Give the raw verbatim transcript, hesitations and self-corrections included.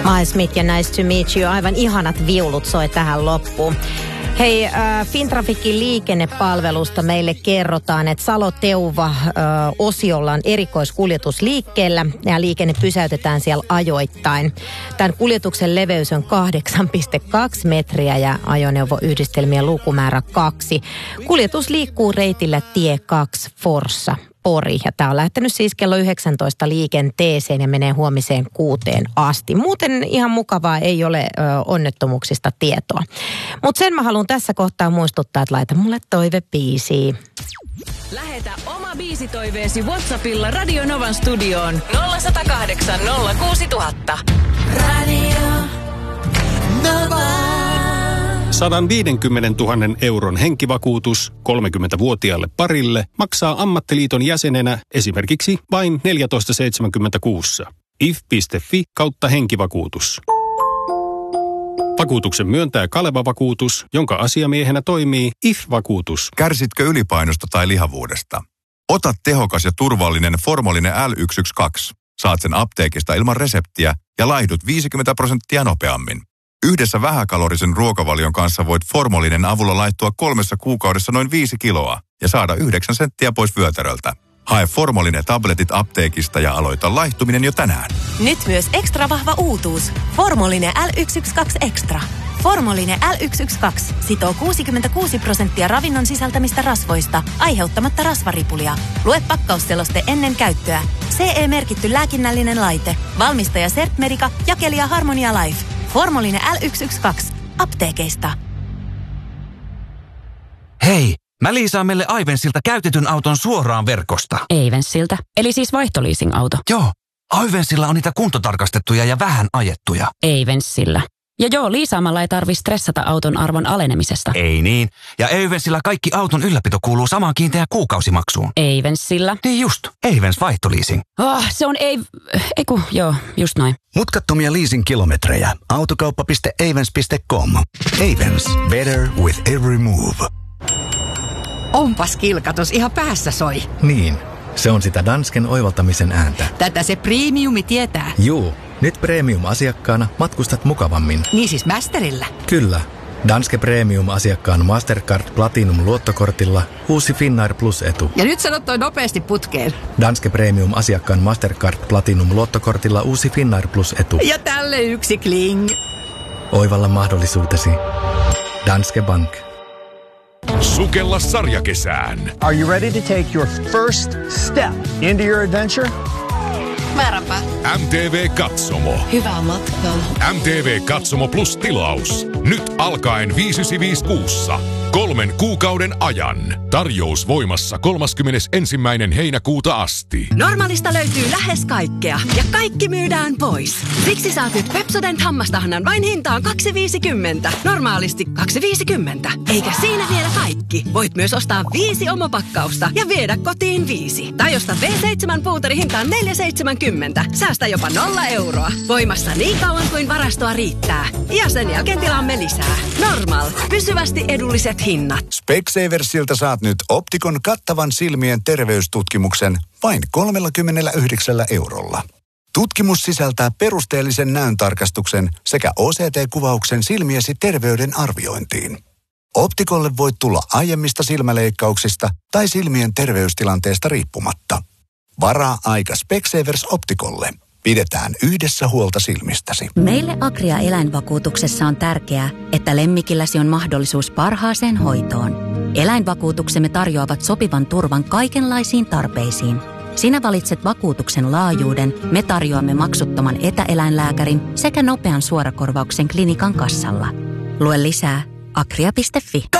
Miles Smith ja Nice to Meet You. Aivan ihanat viulut soi tähän loppuun. Hei, äh, Fintrafikin liikennepalvelusta meille kerrotaan, että Salo-Teuva-osiolla on erikoiskuljetus liikkeellä ja liikenne pysäytetään siellä ajoittain. Tämän kuljetuksen leveys on kahdeksan pilkku kaksi metriä ja ajoneuvoyhdistelmien lukumäärä kaksi. Kuljetus liikkuu reitillä tie kaksi Forssa. Pori. Ja tämä on lähtenyt siis kello yhdeksäntoista liikenteeseen ja menee huomiseen kuuteen asti. Muuten ihan mukavaa ei ole ö, onnettomuuksista tietoa. Mutta sen mä haluan tässä kohtaa muistuttaa, että laita mulle toivebiisiä. Lähetä oma biisitoiveesi WhatsAppilla Radio Novan studioon nolla yksi nolla kahdeksan nolla kuusi nolla nolla nolla. Radio Nova. sata viisikymmentätuhatta euron henkivakuutus kolmekymmentävuotiaalle parille maksaa ammattiliiton jäsenenä esimerkiksi vain neljätoista seitsemänkymmentäkuusi. if piste fi kautta henkivakuutus. Vakuutuksen myöntää Kaleva Vakuutus, jonka asiamiehenä toimii I F-vakuutus. Kärsitkö ylipainosta tai lihavuudesta? Ota tehokas ja turvallinen Formolinen L yksi yksi kaksi. Saat sen apteekista ilman reseptiä ja laihdut viisikymmentä prosenttia nopeammin. Yhdessä vähäkalorisen ruokavalion kanssa voit Formolinen avulla laittua kolmessa kuukaudessa noin viisi kiloa ja saada yhdeksän senttiä pois vyötäröltä. Hae Formolinen tabletit apteekista ja aloita laihtuminen jo tänään. Nyt myös ekstra vahva uutuus. Formolinen L yksi yksi kaksi Extra. Formolinen L yksi yksi kaksi sitoo kuusikymmentäkuusi prosenttia ravinnon sisältämistä rasvoista, aiheuttamatta rasvaripulia. Lue pakkausseloste ennen käyttöä. C E-merkitty lääkinnällinen laite. Valmistaja Sertmedica, jakelija Harmonia Life. Formolinen L yksi yksi kaksi. Apteekeista. Hei, mä liisaan meille Aivensilta käytetyn auton suoraan verkosta. Aivensilta? Eli siis vaihtoliising-auto? Joo, Aivensilla on niitä kuntotarkastettuja ja vähän ajettuja. Aivensilla. Ja joo, liisaamalla ei tarvi stressata auton arvon alenemisesta. Ei niin. Ja Aivensilla kaikki auton ylläpito kuuluu samaan kiinteään kuukausimaksuun. Aivensilla? Niin just, Aivens vaihtoliising. Oh, se on ei... Eiku, joo, just noin. Mutkattomia leasing-kilometrejä. Autokauppa piste avens piste com. Avens. Better with every move. Onpas kilkatus, ihan päässä soi. Niin, se on sitä Dansken oivaltamisen ääntä. Tätä se premiumi tietää. Juu, nyt premium-asiakkaana matkustat mukavammin. Niin siis Masterillä? Kyllä. Danske Premium-asiakkaan Mastercard Platinum-luottokortilla uusi Finnair Plus-etu. Ja nyt sanot toi nopeasti putkeen. Danske Premium-asiakkaan Mastercard Platinum-luottokortilla uusi Finnair Plus-etu. Ja tälle yksi kling. Oivalla mahdollisuutesi. Danske Bank. Sukella sarjakesään. Are you ready to take your first step into your adventure? Määränpä. M T V Katsomo. Hyvää matkaa. M T V Katsomo Plus tilaus. Nyt alkaen viisi viisi kuussa. Kolmen kuukauden ajan. Tarjous voimassa kolmaskymmenesensimmäinen heinäkuuta asti. Normaalista löytyy lähes kaikkea ja kaikki myydään pois. Siksi saat nyt Pepsodent hammastahannan vain hintaan kaksi viisikymmentä. Normaalisti kaksi viisikymmentä. Eikä siinä vielä kaikki. Voit myös ostaa viisi omopakkausta ja viedä kotiin viisi. Tai osta V seitsemän puuteri hintaan neljä seitsemänkymmentä. Säästä jopa nolla euroa. Voimassa niin kauan kuin varastoa riittää. Ja sen jälkeen tilaamme lisää. Normal. Pysyvästi edulliset hinnat. Specsaversilta saat nyt Optikon kattavan silmien terveystutkimuksen vain kolmekymmentäyhdeksän eurolla. Tutkimus sisältää perusteellisen näöntarkastuksen sekä O C T-kuvauksen silmiesi terveyden arviointiin. Optikolle voit tulla aiemmista silmäleikkauksista tai silmien terveystilanteesta riippumatta. Varaa aika Specsavers Optikolle. Pidetään yhdessä huolta silmistäsi. Meille Agria eläinvakuutuksessa on tärkeää, että lemmikilläsi on mahdollisuus parhaaseen hoitoon. Eläinvakuutuksemme tarjoavat sopivan turvan kaikenlaisiin tarpeisiin. Sinä valitset vakuutuksen laajuuden, me tarjoamme maksuttoman etäeläinlääkärin sekä nopean suorakorvauksen klinikan kassalla. Lue lisää agria piste fi.